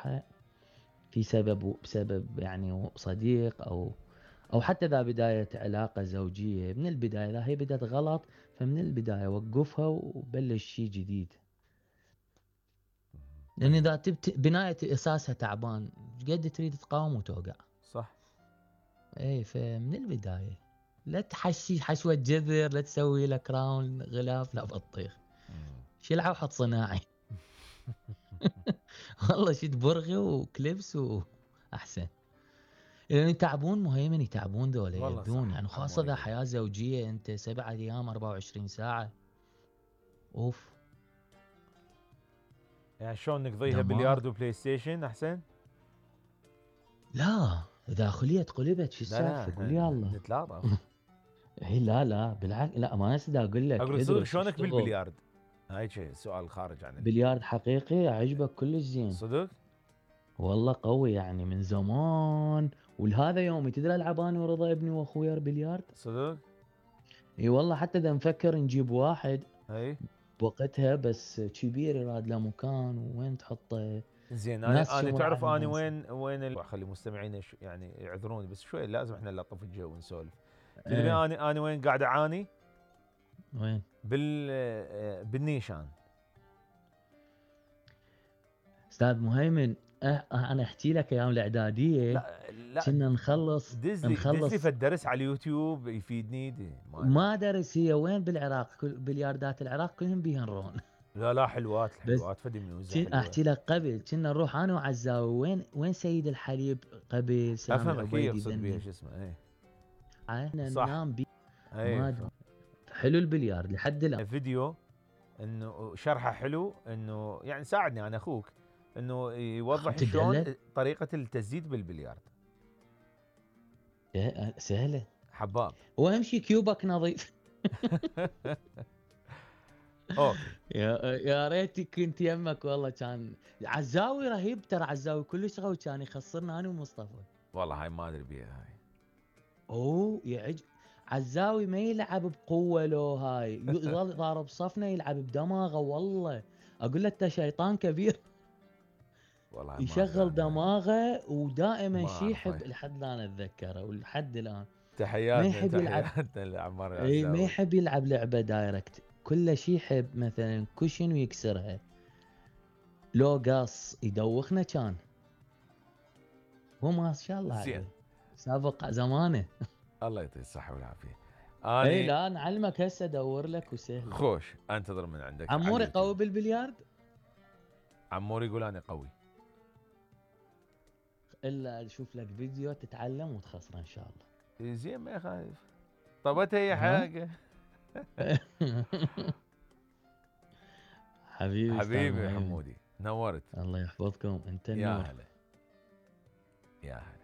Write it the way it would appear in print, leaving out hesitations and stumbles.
تروحها في سبب، بسبب يعني صديق او حتى اذا بداية علاقة زوجية من البداية، اذا هي بدت غلط فمن البداية وقفها وبلش شيء جديد. لان طيب. اذا بناية اساسها تعبان قد تريد تقاوم وتوقع. صح. اي فمن البداية لا تحشي حشوة جذر، لا تسوي لك راون غلاف، لا بطيخ شيلها وحط صناعي. والله شد برغي وكليبس واحسن. لان يتعبون مهيمن، يتعبون ذولا والله يبدون صح، يعني، خاصة عموري اذا يقول. حياة زوجية انت 7 ايام 24 ساعة. اوف يعني شلون نقضيها دمار. بلياردو وبلاي ستيشن احسن؟ لا اذا خليت قلبت شو لا لا، السالفة؟ قول يا الله. نتلاطف. اي لا بالعكس، لا ما اسد اقول لك اقول صدق ادرس شلونك اشتغل. بالبليارد؟ هاي شيء سؤال خارج عن بليارد حقيقي عجبك كلش زين. صدق؟ والله قوي يعني من زمان، ولهذا يومي تدري العب انا ورضا ابني واخويا بليارد. صدق؟ اي والله حتى اذا نفكر نجيب واحد اي بوقتها بس كبير يراد له مكان وين تحطه. زين. ناس انا شو تعرف انا ملعبين هسه. وين خلي مستمعينا يعني يعذروني بس شوي، لازم احنا نلطف الجو ونسولف. تدري ايه انا وين قاعد اعاني؟ وين؟ بالنيشان. استاذ مهيمن انا احكي لك ايام الاعداديه لا لا، كنا نخلص دز لي في الدرس على اليوتيوب يفيدني دي ما درس هي وين بالعراق، كل بلياردات العراق كلهم بيهن رون. لا حلوات بس الحلوات فدي ميوزة حلوة. احكي لك قبل كنا نروح انا وعزاوي وين سيد الحليب قبل سامي افهمك، هي العبيدي يقصد بيها ذني. شو اسمه. ايه عنا صح. ننام بي. ايه ما حلو البلياردي لحد الان. فيديو انه شرحه حلو، انه يعني ساعدني انا اخوك انه يوضح شلون تقلد طريقة التسديد بالبليارد. سهله. حباب. واهم شيء كيوبك نظيف. اوكي. يا ريتي كنت يمك والله. كان عزاوي رهيب ترى، عزاوي كلش قوي، كان يخسرنا انا ومصطفى. والله هاي ما ادري بيها هاي. عزاوي ما يلعب بقوه، لو هاي يظل ضارب صفنا يلعب بدماغه. والله اقول له انت شيطان كبير. والله ما ادري يشغل عنها هاي. دماغه ودائما ما شي اعرف يحب هاي. لحد الان اتذكره ولحد الان. ما تحياتنا يحب يلعب. تحياتنا لعمار اي ما العزاوي. يحب يلعب لعبه دايركت، كل شيء يحب مثلا كوشن ويكسرها. لو قاص يدوخنا كان. هو ما شاء الله زين. عليه سابق زمانه. الله يعطيه الصحة والعافية. اي اني لا نعلمك هسه ادور لك وسهله. خوش انتظر من عندك على عموري قوي اليوتيوب. بالبليارد. عمور يقول انا قوي. الا اشوف لك فيديو تتعلم وتخسره ان شاء الله. زين ما يخالف. طبت هي ها. حاجة. حبيبي استاذ حبيبي مهيمن. حمودي نورت. الله يحفظكم، انت يا النور. هلا. يا هلا.